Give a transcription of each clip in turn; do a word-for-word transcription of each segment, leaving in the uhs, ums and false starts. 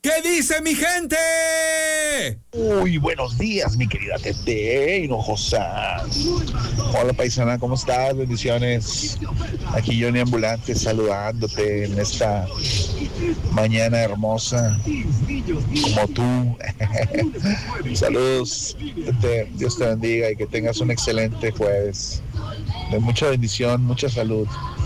¿Qué dice mi gente? Uy, buenos días, mi querida Tete Hinojosa. Hola, paisana, ¿cómo estás? Bendiciones. Aquí Johnny Ambulante saludándote en esta mañana hermosa, como tú. Saludos, Tete. Dios te bendiga y que tengas un excelente jueves. De mucha bendición, mucha salud.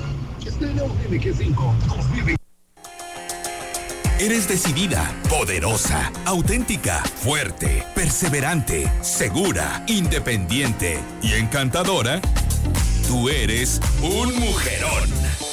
Eres decidida, poderosa, auténtica, fuerte, perseverante, segura, independiente y encantadora. Tú eres un mujerón.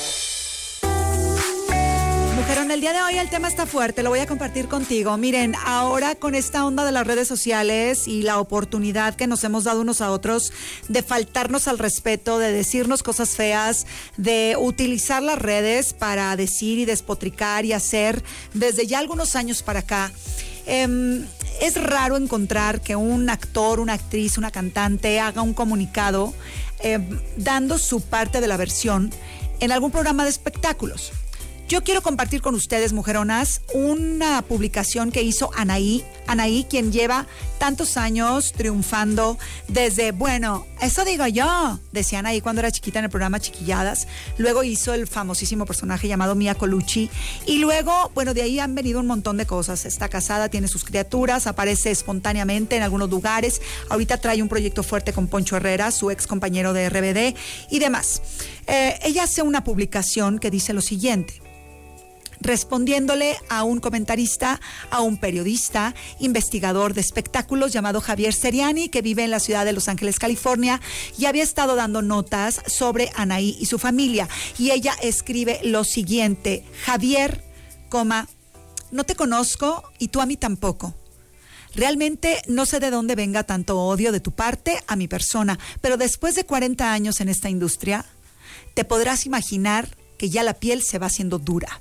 Mujerón, el día de hoy el tema está fuerte, lo voy a compartir contigo. Miren, ahora con esta onda de las redes sociales y la oportunidad que nos hemos dado unos a otros de faltarnos al respeto, de decirnos cosas feas, de utilizar las redes para decir y despotricar y hacer desde ya algunos años para acá. Eh, es raro encontrar que un actor, una actriz, una cantante haga un comunicado eh, dando su parte de la versión en algún programa de espectáculos. Yo quiero compartir con ustedes, mujeronas, una publicación que hizo Anaí. Anaí, quien lleva tantos años triunfando desde, bueno, eso digo yo, decía Anaí cuando era chiquita en el programa Chiquilladas. Luego hizo el famosísimo personaje llamado Mia Colucci. Y luego, bueno, de ahí han venido un montón de cosas. Está casada, tiene sus criaturas, aparece espontáneamente en algunos lugares. Ahorita trae un proyecto fuerte con Poncho Herrera, su ex compañero de R B D y demás. Eh, ella hace una publicación que dice lo siguiente: respondiéndole a un comentarista, a un periodista, investigador de espectáculos llamado Javier Seriani, que vive en la ciudad de Los Ángeles, California, y había estado dando notas sobre Anaí y su familia. Y ella escribe lo siguiente: Javier, coma, no te conozco y tú a mí tampoco. Realmente no sé de dónde venga tanto odio de tu parte a mi persona, pero después de cuarenta años en esta industria, te podrás imaginar que ya la piel se va haciendo dura.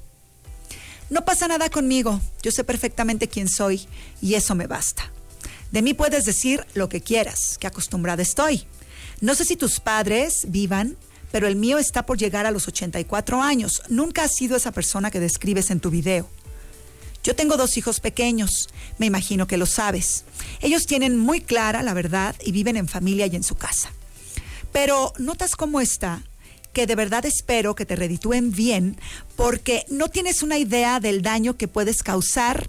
No pasa nada conmigo, yo sé perfectamente quién soy y eso me basta. De mí puedes decir lo que quieras, que acostumbrada estoy. No sé si tus padres vivan, pero el mío está por llegar a los ochenta y cuatro años. Nunca has sido esa persona que describes en tu video. Yo tengo dos hijos pequeños, me imagino que lo sabes. Ellos tienen muy clara la verdad y viven en familia y en su casa. Pero ¿notas cómo está? Que de verdad espero que te reditúen bien, porque no tienes una idea del daño que puedes causar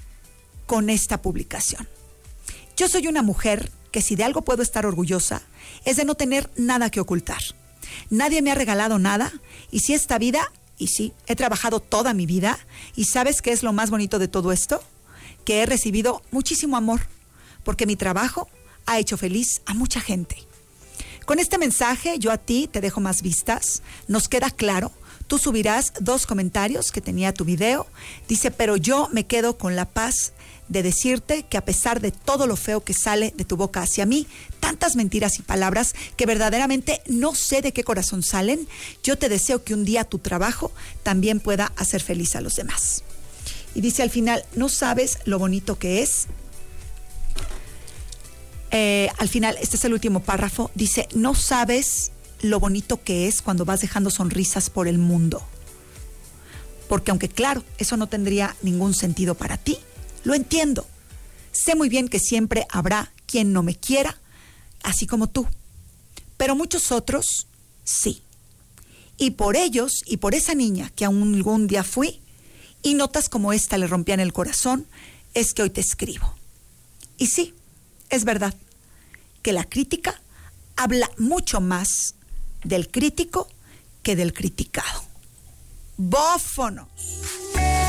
con esta publicación. Yo soy una mujer que si de algo puedo estar orgullosa es de no tener nada que ocultar. Nadie me ha regalado nada y si esta vida, y sí, he trabajado toda mi vida, y ¿sabes qué es lo más bonito de todo esto? Que he recibido muchísimo amor, porque mi trabajo ha hecho feliz a mucha gente. Con este mensaje yo a ti te dejo más vistas, nos queda claro, tú subirás dos comentarios que tenía tu video, dice, pero yo me quedo con la paz de decirte que a pesar de todo lo feo que sale de tu boca hacia mí, tantas mentiras y palabras que verdaderamente no sé de qué corazón salen, yo te deseo que un día tu trabajo también pueda hacer feliz a los demás. Y dice al final, no sabes lo bonito que es. Eh, al final, este es el último párrafo, dice, no sabes lo bonito que es cuando vas dejando sonrisas por el mundo. Porque aunque claro, eso no tendría ningún sentido para ti, lo entiendo. Sé muy bien que siempre habrá quien no me quiera, así como tú. Pero muchos otros, sí. Y por ellos, y por esa niña que aún algún día fui, y notas como esta le rompían el corazón, es que hoy te escribo. Y sí, es verdad que la crítica habla mucho más del crítico que del criticado. ¡Bófonos!